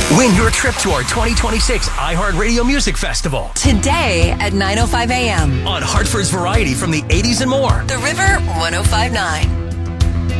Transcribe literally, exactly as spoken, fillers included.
Win your trip to our twenty twenty-six iHeartRadio Music Festival. Today at nine oh five a.m. on Hartford's Variety from the eighties and more. The River one oh five point nine.